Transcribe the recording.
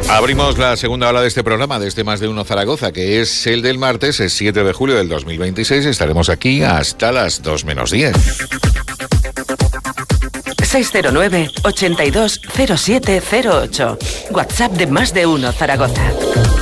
Abrimos la segunda hora de este programa, de este Más de Uno Zaragoza, que es el del martes, el 7 de julio del 2026. Estaremos aquí hasta las 2 menos 10. 609-820708. WhatsApp de Más de Uno Zaragoza.